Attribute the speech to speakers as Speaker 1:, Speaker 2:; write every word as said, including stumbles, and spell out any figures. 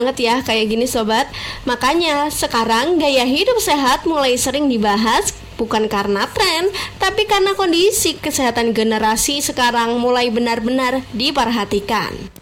Speaker 1: banget ya kayak gini sobat. Makanya sekarang gaya hidup sehat mulai sering dibahas, bukan karena tren, tapi karena kondisi kesehatan generasi sekarang mulai benar-benar diperhatikan.